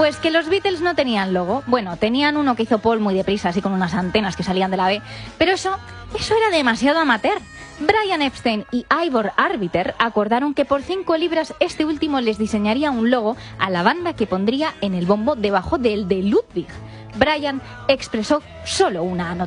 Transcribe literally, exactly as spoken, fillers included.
Pues que los Beatles no tenían logo. Bueno, tenían uno que hizo Paul muy deprisa, así con unas antenas que salían de la B, pero eso, eso era demasiado amateur. Brian Epstein y Ivor Arbiter acordaron que por cinco libras este último les diseñaría un logo a la banda que pondría en el bombo debajo del de Ludwig. Brian expresó solo una anotación.